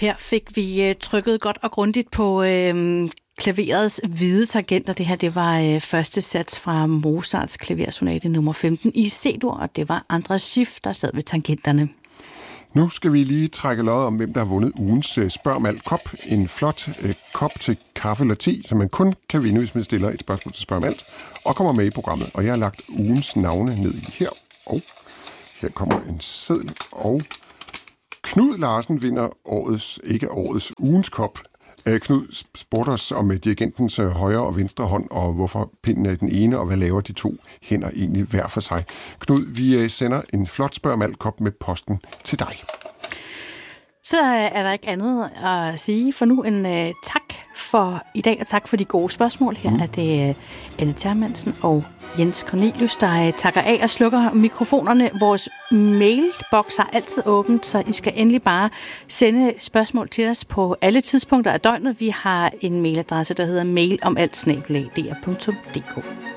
Her fik vi trykket godt og grundigt på klaverets hvide tangenter. Det her, det var første sats fra Mozarts klaversonate nummer 15 i C-dur, og det var Andras Schiff, der sad ved tangenterne. Nu skal vi lige trække loddet om, hvem der har vundet ugens Spørg om alt kop. En flot kop til kaffe eller te, som man kun kan vinde, hvis man stiller et spørgsmål til Spørg om alt, og kommer med i programmet. Og jeg har lagt ugens navne ned i her, og her kommer en seddel, og Knud Larsen vinder ugens kop. Knud spurgte os om dirigentens højre og venstre hånd, og hvorfor pinden er den ene, og hvad laver de to hænder egentlig hver for sig. Knud, vi sender en flot Spørg om alt kop med posten til dig. Så er der ikke andet at sige for nu end tak for i dag, og tak for de gode spørgsmål. Her er det Anne Termansen og Jens Cornelius, der takker af og slukker mikrofonerne. Vores mailbox er altid åbent, så I skal endelig bare sende spørgsmål til os på alle tidspunkter af døgnet. Vi har en mailadresse, der hedder mailomaltsnabelag.dr.dk.